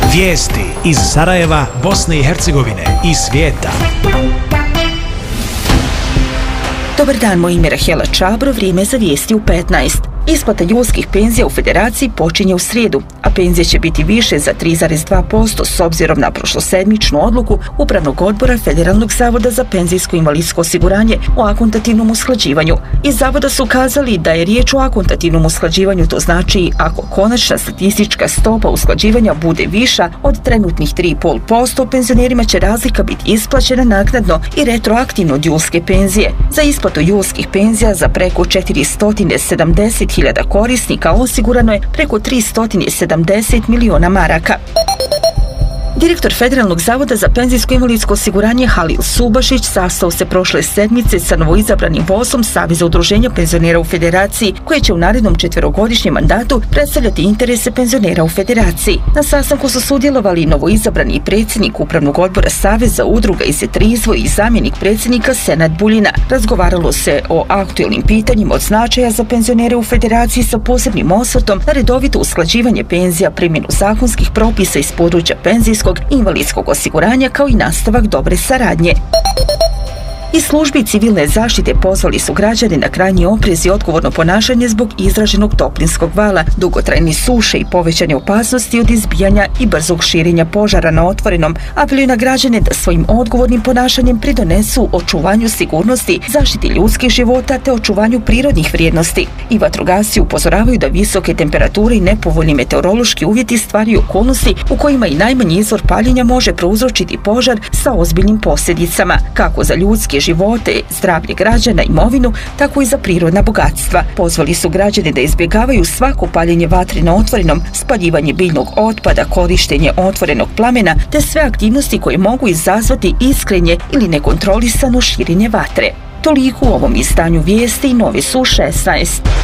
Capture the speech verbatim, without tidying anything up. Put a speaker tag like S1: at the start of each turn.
S1: Vijesti iz Sarajeva, Bosne i Hercegovine i svijeta.
S2: Dobar dan, moje ime je Rahela Čabro, vrijeme za vijesti u petnaest. Isplata julskih penzija u Federaciji počinje u srijedu, a penzije će biti više za tri zarez dva posto s obzirom na prošlosedmičnu odluku Upravnog odbora Federalnog zavoda za penzijsko i invalidsko osiguranje o akontativnom usklađivanju. Iz zavoda su kazali da je riječ o akontativnom usklađivanju, to znači ako konačna statistička stopa usklađivanja bude viša od trenutnih tri zarez pet posto, penzionerima će razlika biti isplaćena naknadno i retroaktivno od julske penzije. Za isplatu julskih penzija za preko četiristo sedamdeset hiljada korisnika osigurano je preko tristo sedamdeset miliona maraka. Direktor Federalnog zavoda za penzijsko i invalidsko osiguranje Halil Subašić sastao se prošle sedmice sa novoizabranim vodstvom Saveza udruženja penzionera u Federaciji, koje će u narednom četverogodišnjem mandatu predstavljati interese penzionera u Federaciji. Na sastanku su sudjelovali novoizabrani predsjednik Upravnog odbora Saveza udruga Izet Rizvo i zamjenik predsjednika Senad Buljina. Razgovaralo se o aktuelnim pitanjima od značaja za penzionere u Federaciji sa posebnim osvrtom na redovito usklađivanje penzija, primjenu zakonskih propisa iz područja penzijskog i invalidskog osiguranja, kao i nastavak dobre saradnje. Iz službi civilne zaštite pozvali su građane na krajnji oprez i odgovorno ponašanje zbog izraženog toplinskog vala, dugotrajne suše i povećane opasnosti od izbijanja i brzog širenja požara na otvorenom. Apeluju na građane da svojim odgovornim ponašanjem pridonesu očuvanju sigurnosti, zaštiti ljudskih života te očuvanju prirodnih vrijednosti. I vatrogasci upozoravaju da visoke temperature i nepovoljni meteorološki uvjeti stvaraju okolnosti u kojima i najmanji izvor paljenja može prouzročiti požar sa ozbiljnim posljedicama, kako za ljudske živote, zdravlje građana, imovinu, tako i za prirodna bogatstva. Pozvali su građane da izbjegavaju svako paljenje vatre na otvorenom, spaljivanje biljnog otpada, korištenje otvorenog plamena, te sve aktivnosti koje mogu izazvati iskrenje ili nekontrolisano širenje vatre. Toliko u ovom izdanju vijesti, novi su šesnaest.